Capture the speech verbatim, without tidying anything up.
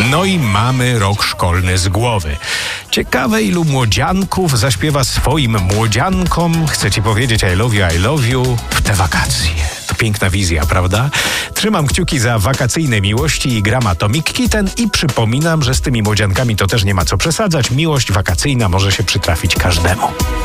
No i mamy rok szkolny z głowy. Ciekawe, ilu młodzianków zaśpiewa swoim młodziankom chcecie powiedzieć I love you, I love you w te wakacje. To piękna wizja, prawda? Trzymam kciuki za wakacyjne miłości i gram Atomic Kitten i przypominam, że z tymi młodziankami to też nie ma co przesadzać. Miłość wakacyjna może się przytrafić każdemu.